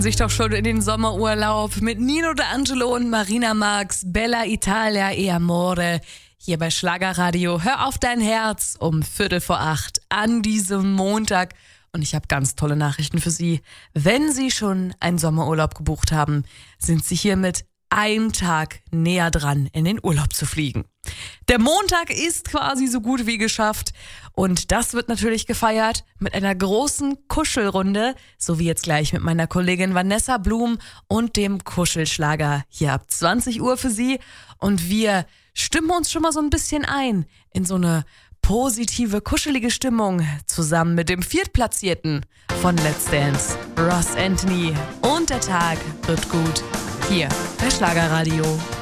Sich doch schon in den Sommerurlaub mit Nino D'Angelo und Marina Marx, Bella Italia e Amore, hier bei Schlagerradio. Hör auf dein Herz um 7:45 an diesem Montag. Und ich habe ganz tolle Nachrichten für Sie. Wenn Sie schon einen Sommerurlaub gebucht haben, sind Sie hiermit einen Tag näher dran, in den Urlaub zu fliegen. Der Montag ist quasi so gut wie geschafft und das wird natürlich gefeiert mit einer großen Kuschelrunde, so wie jetzt gleich mit meiner Kollegin Vanessa Blum und dem Kuschelschlager hier ab 20 Uhr für Sie. Und wir stimmen uns schon mal so ein bisschen ein in so eine positive, kuschelige Stimmung zusammen mit dem Viertplatzierten von Let's Dance, Ross Anthony. Und der Tag wird gut hier bei Schlagerradio.